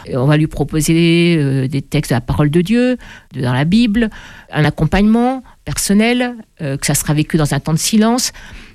Et on va lui proposer des textes de la parole de Dieu, dans la Bible, un accompagnement personnel, que ça sera vécu dans un temps de silence.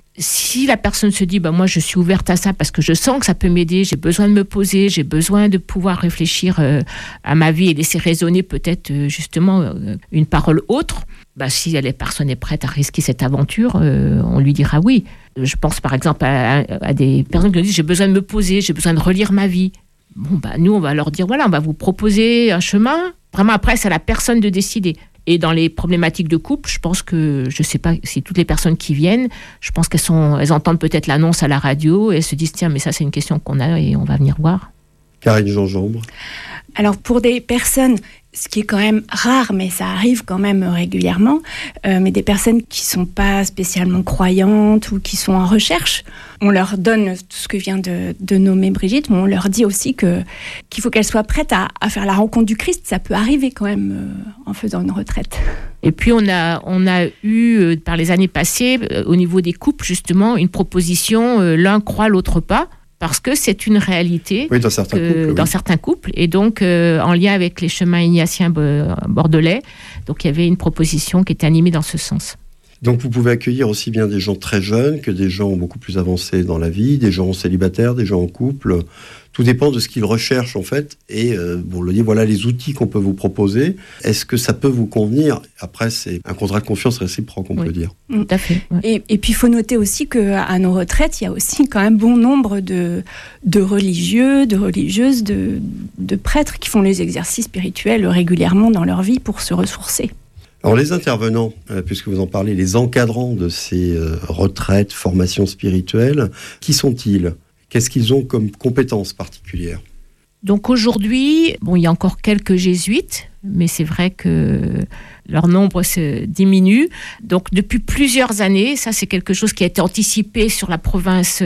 Si la personne se dit moi je suis ouverte à ça parce que je sens que ça peut m'aider, j'ai besoin de me poser, j'ai besoin de pouvoir réfléchir à ma vie et laisser résonner peut-être justement une parole autre, si la personne est prête à risquer cette aventure, on lui dira oui. Je pense par exemple à des personnes qui nous disent j'ai besoin de me poser, j'ai besoin de relire ma vie. Nous on va leur dire voilà, on va vous proposer un chemin. Vraiment après c'est à la personne de décider. Et dans les problématiques de couple, je pense que, je ne sais pas si toutes les personnes qui viennent, je pense elles entendent peut-être l'annonce à la radio et elles se disent tiens, mais ça c'est une question qu'on a et on va venir voir. Karine Gingembre. Alors pour des personnes, ce qui est quand même rare, mais ça arrive quand même régulièrement, mais des personnes qui ne sont pas spécialement croyantes ou qui sont en recherche, on leur donne tout ce que vient de nommer Brigitte, mais on leur dit aussi qu'il faut qu'elles soient prêtes à faire la rencontre du Christ. Ça peut arriver quand même en faisant une retraite. Et puis on a eu, par les années passées, au niveau des couples, justement, une proposition, l'un croit, l'autre pas. Parce que c'est une réalité dans certains couples. Et donc, en lien avec les chemins ignatiens bordelais, donc il y avait une proposition qui était animée dans ce sens. Donc vous pouvez accueillir aussi bien des gens très jeunes que des gens beaucoup plus avancés dans la vie, des gens célibataires, des gens en couple. Tout dépend de ce qu'ils recherchent en fait. Et voilà les outils qu'on peut vous proposer. Est-ce que ça peut vous convenir ? Après, c'est un contrat de confiance réciproque, on peut dire. Tout à fait. Ouais. Et puis il faut noter aussi qu'à nos retraites, il y a aussi quand même bon nombre de religieux, de religieuses, de prêtres qui font les exercices spirituels régulièrement dans leur vie pour se ressourcer. Alors les intervenants, puisque vous en parlez, les encadrants de ces retraites, formations spirituelles, qui sont-ils ? Qu'est-ce qu'ils ont comme compétences particulières ? Donc aujourd'hui, il y a encore quelques jésuites, mais c'est vrai que leur nombre se diminue. Donc depuis plusieurs années, ça c'est quelque chose qui a été anticipé sur la province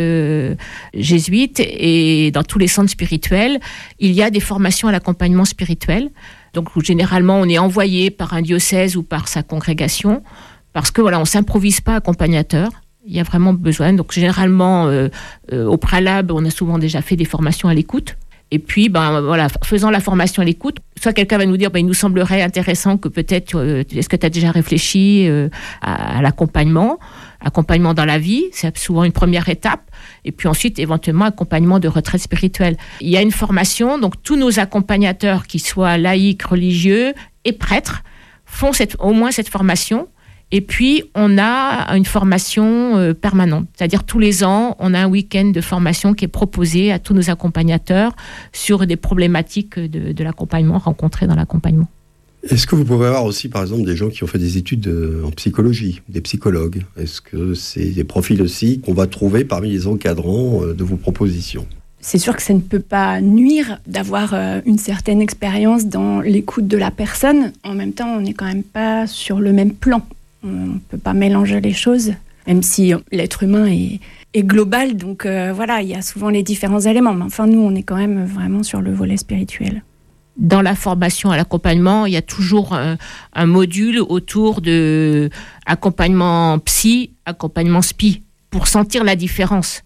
jésuite et dans tous les centres spirituels, il y a des formations à l'accompagnement spirituel. Donc généralement, on est envoyé par un diocèse ou par sa congrégation parce que on s'improvise pas accompagnateur. Il y a vraiment besoin. Donc généralement, au préalable, on a souvent déjà fait des formations à l'écoute. Et puis, faisant la formation à l'écoute, soit quelqu'un va nous dire, il nous semblerait intéressant que peut-être, est-ce que tu as déjà réfléchi à l'accompagnement dans la vie, c'est souvent une première étape. Et puis ensuite, éventuellement, accompagnement de retraite spirituelle. Il y a une formation, donc tous nos accompagnateurs, qu'ils soient laïcs, religieux et prêtres, font au moins cette formation. Et puis, on a une formation permanente. C'est-à-dire, tous les ans, on a un week-end de formation qui est proposé à tous nos accompagnateurs sur des problématiques de l'accompagnement rencontrées dans l'accompagnement. Est-ce que vous pouvez avoir aussi, par exemple, des gens qui ont fait des études en psychologie, des psychologues ? Est-ce que c'est des profils aussi qu'on va trouver parmi les encadrants de vos propositions ? C'est sûr que ça ne peut pas nuire d'avoir une certaine expérience dans l'écoute de la personne. En même temps, on n'est quand même pas sur le même plan. On ne peut pas mélanger les choses, même si l'être humain est global. Donc il y a souvent les différents éléments. Mais enfin, nous, on est quand même vraiment sur le volet spirituel. Dans la formation à l'accompagnement, il y a toujours un module autour de accompagnement psy, accompagnement spi, pour sentir la différence.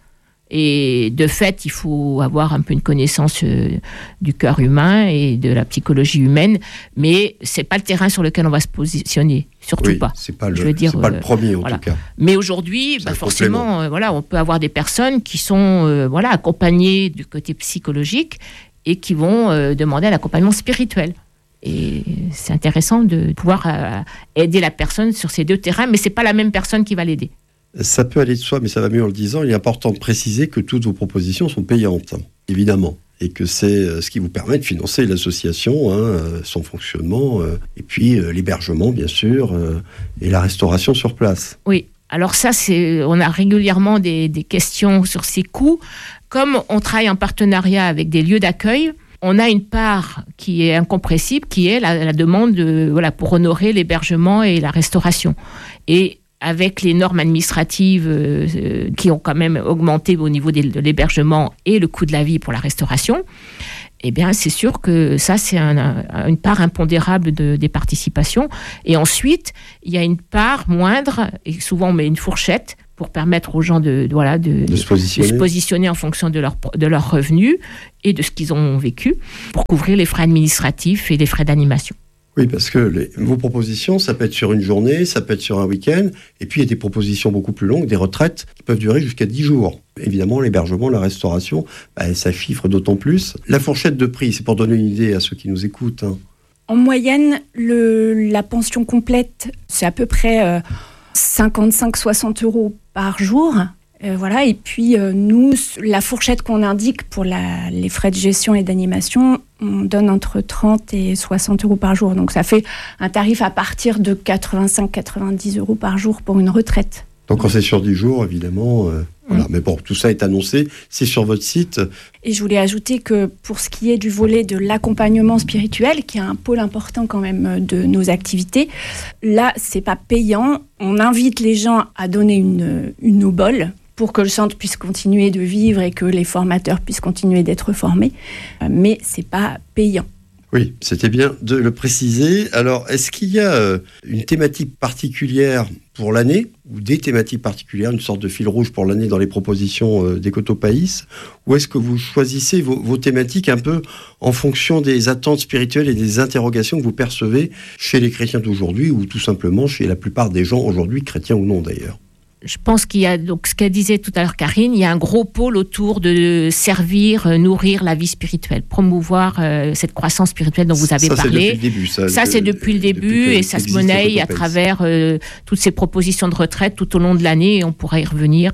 Et de fait, il faut avoir un peu une connaissance du cœur humain et de la psychologie humaine, mais c'est pas le terrain sur lequel on va se positionner, surtout pas. C'est pas le premier en tout cas. Mais aujourd'hui, forcément, on peut avoir des personnes qui sont accompagnées du côté psychologique et qui vont demander un accompagnement spirituel. Et c'est intéressant de pouvoir aider la personne sur ces deux terrains, mais c'est pas la même personne qui va l'aider. Ça peut aller de soi, mais ça va mieux en le disant. Il est important de préciser que toutes vos propositions sont payantes, évidemment, et que c'est ce qui vous permet de financer l'association, son fonctionnement, et puis l'hébergement, bien sûr, et la restauration sur place. Oui, alors ça, on a régulièrement des questions sur ces coûts. Comme on travaille en partenariat avec des lieux d'accueil, on a une part qui est incompressible, qui est la demande pour honorer l'hébergement et la restauration. Et avec les normes administratives qui ont quand même augmenté au niveau de l'hébergement et le coût de la vie pour la restauration, eh bien, c'est sûr que ça, c'est une part impondérable des participations. Et ensuite, il y a une part moindre, et souvent on met une fourchette, pour permettre aux gens de se positionner en fonction de leurs revenus et de ce qu'ils ont vécu, pour couvrir les frais administratifs et les frais d'animation. Oui, parce que vos propositions, ça peut être sur une journée, ça peut être sur un week-end, et puis il y a des propositions beaucoup plus longues, des retraites qui peuvent durer jusqu'à 10 jours. Évidemment, l'hébergement, la restauration, ça chiffre d'autant plus. La fourchette de prix, c'est pour donner une idée à ceux qui nous écoutent. En moyenne, la pension complète, c'est à peu près 55-60 € par jour. Voilà. Et puis, nous, la fourchette qu'on indique pour les frais de gestion et d'animation, on donne entre 30 et 60 € par jour. Donc, ça fait un tarif à partir de 85-90 € par jour pour une retraite. Donc, quand c'est sur 10 jours, évidemment... Voilà. Mais bon, tout ça est annoncé, c'est sur votre site. Et je voulais ajouter que pour ce qui est du volet de l'accompagnement spirituel, qui est un pôle important quand même de nos activités, là, c'est pas payant. On invite les gens à donner une obole pour que le centre puisse continuer de vivre et que les formateurs puissent continuer d'être formés. Mais c'est pas payant. Oui, c'était bien de le préciser. Alors, est-ce qu'il y a une thématique particulière pour l'année, ou des thématiques particulières, une sorte de fil rouge pour l'année dans les propositions d'Ecotopaïs, ou est-ce que vous choisissez vos thématiques un peu en fonction des attentes spirituelles et des interrogations que vous percevez chez les chrétiens d'aujourd'hui, ou tout simplement chez la plupart des gens aujourd'hui, chrétiens ou non d'ailleurs? Je pense qu'il y a, donc ce qu'elle disait tout à l'heure Karine, il y a un gros pôle autour de servir, nourrir la vie spirituelle, promouvoir cette croissance spirituelle dont vous avez parlé. C'est depuis le début et ça se monnaie à travers toutes ces propositions de retraite tout au long de l'année, et on pourra y revenir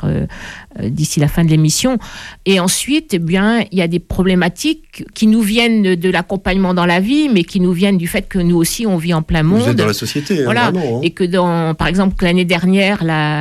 d'ici la fin de l'émission. Et ensuite, eh bien, il y a des problématiques qui nous viennent de l'accompagnement dans la vie, mais qui nous viennent du fait que nous aussi on vit en plein monde. Vous êtes dans la société, voilà, vraiment, et que par exemple l'année dernière,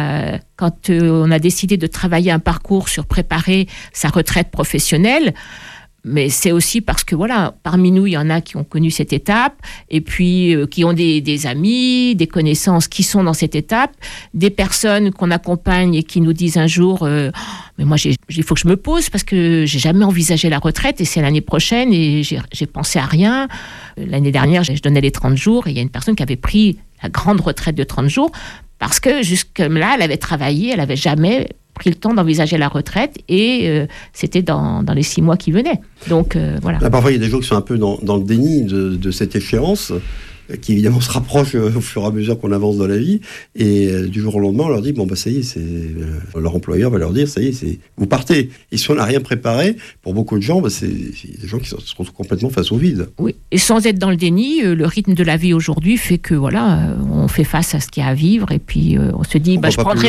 quand on a décidé de travailler un parcours sur préparer sa retraite professionnelle, mais c'est aussi parce que voilà, parmi nous, il y en a qui ont connu cette étape, et puis qui ont des amis, des connaissances qui sont dans cette étape, des personnes qu'on accompagne et qui nous disent un jour mais moi, il faut que je me pose parce que j'ai jamais envisagé la retraite et c'est l'année prochaine et j'ai pensé à rien. L'année dernière, je donnais les 30 jours et il y a une personne qui avait pris la grande retraite de 30 jours parce que jusque-là, elle avait travaillé, elle n'avait jamais pris le temps d'envisager la retraite et c'était dans les 6 mois qui venaient. Donc, voilà. Là, parfois, il y a des gens qui sont un peu dans le déni de cette échéance, qui évidemment se rapproche au fur et à mesure qu'on avance dans la vie, et du jour au lendemain on leur dit bon bah ça y est, leur employeur va leur dire ça y est, vous partez. Et si on n'a rien préparé, pour beaucoup de gens, c'est des gens qui se retrouvent complètement face au vide. Oui, et sans être dans le déni, le rythme de la vie aujourd'hui fait que voilà, on fait face à ce qu'il y a à vivre, et puis on se dit je prendrai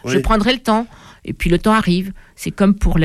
le temps, et puis le temps arrive. C'est comme pour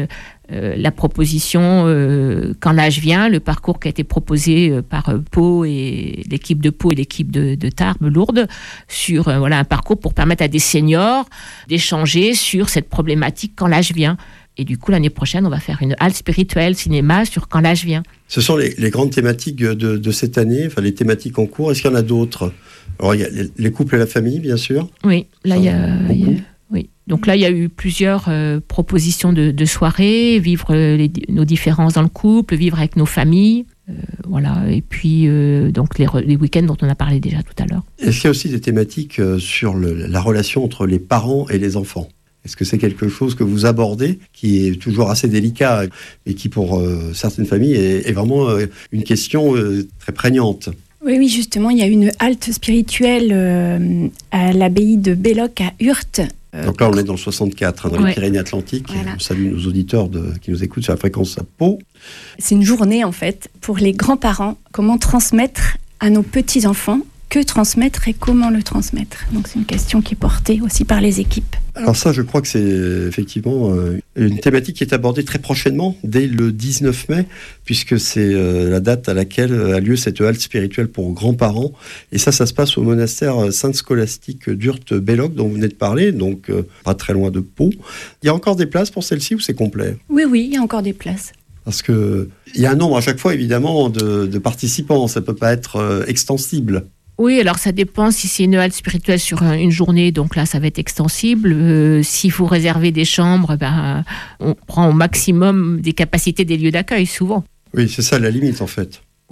la proposition Quand l'âge vient, le parcours qui a été proposé par Pau et l'équipe de Pau et l'équipe de Tarbes, Lourdes, sur un parcours pour permettre à des seniors d'échanger sur cette problématique Quand l'âge vient. Et du coup, l'année prochaine, on va faire une halte spirituelle cinéma sur Quand l'âge vient. Ce sont les grandes thématiques de cette année, enfin les thématiques en cours. Est-ce qu'il y en a d'autres? Alors, il y a les couples et la famille, bien sûr. Oui, là, il y a... Oui. Donc là, il y a eu plusieurs propositions de soirées, vivre nos différences dans le couple, vivre avec nos familles, voilà. Et puis donc les week-ends dont on a parlé déjà tout à l'heure. Est-ce qu'il y a aussi des thématiques sur la relation entre les parents et les enfants? Est-ce que c'est quelque chose que vous abordez, qui est toujours assez délicat, et qui pour certaines familles est vraiment une question très prégnante? Oui, justement, il y a une halte spirituelle à l'abbaye de Belloc à Urte. Donc là, on est dans le 64, dans les Pyrénées-Atlantiques. Voilà. On salue nos auditeurs qui nous écoutent sur la fréquence à Pau. C'est une journée, en fait, pour les grands-parents. Comment transmettre à nos petits-enfants? Que transmettre et comment le transmettre? Donc c'est une question qui est portée aussi par les équipes. Alors ça, je crois que c'est effectivement une thématique qui est abordée très prochainement, dès le 19 mai, puisque c'est la date à laquelle a lieu cette halte spirituelle pour grands-parents. Et ça se passe au monastère Sainte-Scolastique d'Urte-Belloc, dont vous venez de parler, donc pas très loin de Pau. Il y a encore des places pour celle-ci ou c'est complet? Oui, il y a encore des places. Parce qu'il y a un nombre à chaque fois, évidemment, de participants. Ça ne peut pas être extensible. Oui, alors ça dépend si c'est une halte spirituelle sur une journée, donc là ça va être extensible. S'il faut réserver des chambres, on prend au maximum des capacités des lieux d'accueil, souvent. Oui, c'est ça la limite en fait. Oui.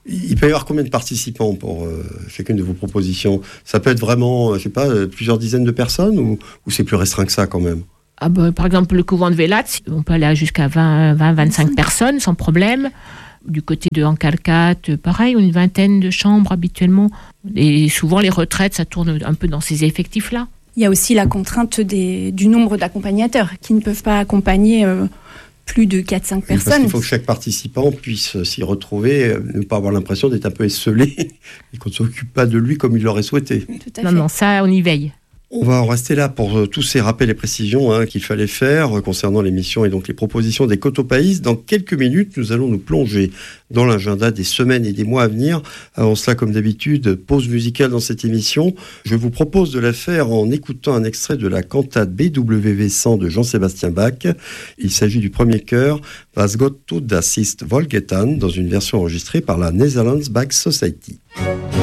Il peut y avoir combien de participants pour chacune de vos propositions? Ça peut être vraiment, je sais pas, plusieurs dizaines de personnes ou c'est plus restreint que ça quand même? Par exemple, le couvent de Vélat, on peut aller jusqu'à 20-25 personnes sans problème. Du côté de Ancalcat, pareil, une vingtaine de chambres habituellement. Et souvent, les retraites, ça tourne un peu dans ces effectifs-là. Il y a aussi la contrainte du nombre d'accompagnateurs qui ne peuvent pas accompagner plus de 4-5 personnes. Parce qu'il faut que chaque participant puisse s'y retrouver, ne pas avoir l'impression d'être un peu esseulé et qu'on ne s'occupe pas de lui comme il l'aurait souhaité. Tout à fait. Non, ça, on y veille. On va en rester là pour tous ces rappels et précisions qu'il fallait faire concernant l'émission et donc les propositions des Cotopaïs. Dans quelques minutes, nous allons nous plonger dans l'agenda des semaines et des mois à venir. Avant cela, comme d'habitude, pause musicale dans cette émission. Je vous propose de la faire en écoutant un extrait de la cantate BWV 100 de Jean-Sébastien Bach. Il s'agit du premier chœur Was Gott tut, das ist wohlgetan, dans une version enregistrée par la Netherlands Bach Society.